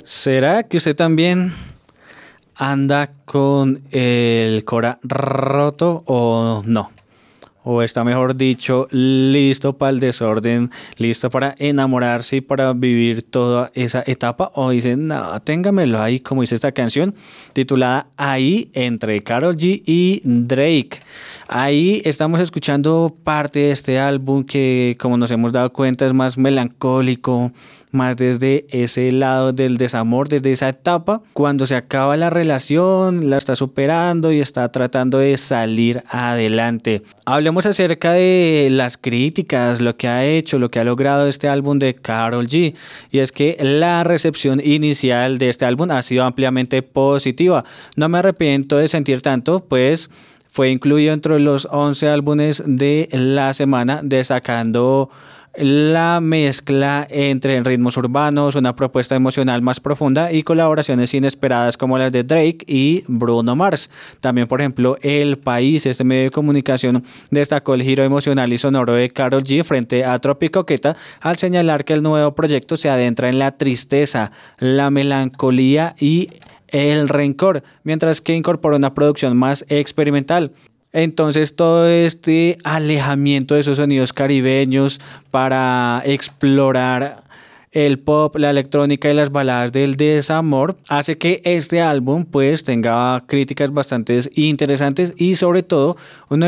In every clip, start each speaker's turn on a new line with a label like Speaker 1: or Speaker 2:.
Speaker 1: ¿Será que usted también anda con el cora roto o no? O está, mejor dicho, listo para el desorden, listo para enamorarse y para vivir toda esa etapa. O dice, no, téngamelo ahí, como dice esta canción, titulada Ahí, entre Karol G y Drake. Ahí estamos escuchando parte de este álbum que, como nos hemos dado cuenta, es más melancólico, más desde ese lado del desamor, desde esa etapa, cuando se acaba la relación, la está superando y está tratando de salir adelante. Hablemos acerca de las críticas, lo que ha hecho, lo que ha logrado este álbum de Karol G. Y es que la recepción inicial de este álbum ha sido ampliamente positiva. No me arrepiento de sentir tanto, pues fue incluido entre los 11 álbumes de la semana, destacando la mezcla entre ritmos urbanos, una propuesta emocional más profunda y colaboraciones inesperadas como las de Drake y Bruno Mars. También, por ejemplo, El País, este medio de comunicación, destacó el giro emocional y sonoro de Karol G frente a Tropicoqueta al señalar que el nuevo proyecto se adentra en la tristeza, la melancolía y el rencor, mientras que incorpora una producción más experimental. Entonces todo este alejamiento de esos sonidos caribeños para explorar el pop, la electrónica y las baladas del desamor hace que este álbum pues tenga críticas bastante interesantes y sobre todo uno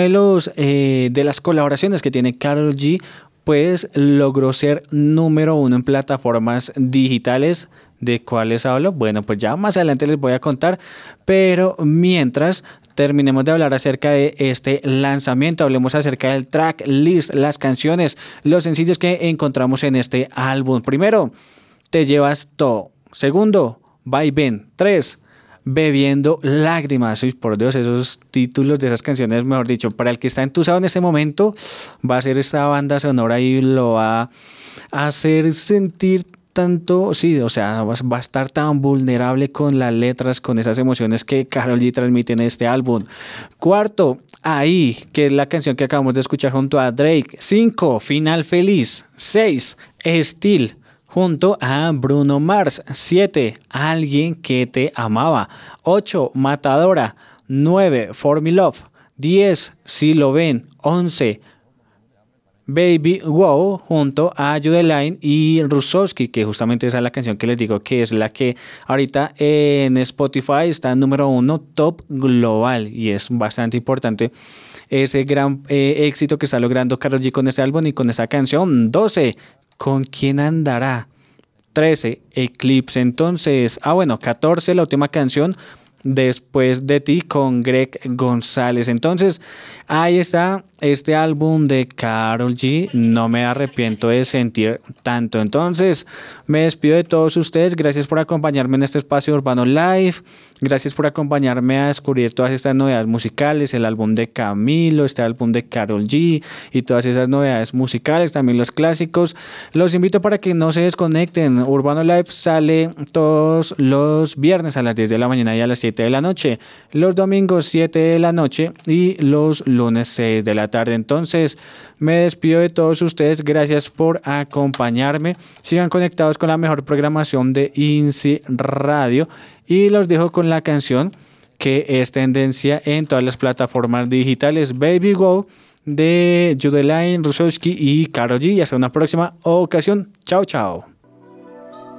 Speaker 1: de las colaboraciones que tiene Karol G pues logró ser número 1 en plataformas digitales. ¿De cuáles hablo? Bueno, pues ya más adelante les voy a contar, pero mientras terminemos de hablar acerca de este lanzamiento, hablemos acerca del track list, las canciones, los sencillos que encontramos en este álbum. Primero, Te llevas todo. Segundo, Va y ven. 3, Bebiendo lágrimas. Uy, por Dios, esos títulos de esas canciones, mejor dicho, para el que está entusado en este momento, va a ser esta banda sonora y lo va a hacer sentir tanto, sí, o sea, va a estar tan vulnerable con las letras, con esas emociones que Karol G transmite en este álbum. Cuarto, Ahí, que es la canción que acabamos de escuchar junto a Drake. 5, Final Feliz. 6, Still, junto a Bruno Mars. 7, Alguien que te amaba. 8, Matadora. 9, For Me Love. 10, Si lo ven. 11, Baby Wow, junto a Judeline y Rusowski, que justamente esa es la canción que les digo que es la que ahorita en Spotify está en número 1 top global y es bastante importante ese gran éxito que está logrando Karol G con este álbum y con esta canción. 12, ¿Con quién andará? 13, Eclipse. Entonces, 14, la última canción, Después de ti, con Greg González. Entonces, ahí está este álbum de Karol G. No me arrepiento de sentir tanto. Entonces, me despido de todos ustedes. Gracias por acompañarme en este espacio Urbano Live. Gracias por acompañarme a descubrir todas estas novedades musicales. El álbum de Camilo, este álbum de Karol G y todas esas novedades musicales, también los clásicos. Los invito para que no se desconecten. Urbano Live sale todos los viernes a las 10 de la mañana y a las 7 de la noche, los domingos 7 de la noche y los lunes 6 de la tarde. Entonces me despido de todos ustedes, gracias por acompañarme, sigan conectados con la mejor programación de INSI Radio y los dejo con la canción que es tendencia en todas las plataformas digitales, Baby Go, de Judeline, Rusowski y Karol G. Y hasta una próxima ocasión, chao chao.